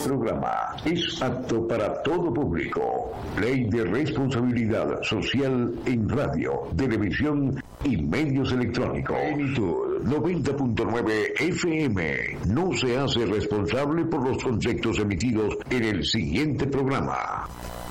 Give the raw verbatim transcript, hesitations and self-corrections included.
programa es apto para todo público. Ley de responsabilidad social en radio, televisión y medios electrónicos. Plenitud noventa punto nueve F M no se hace responsable por los conceptos emitidos en el siguiente programa.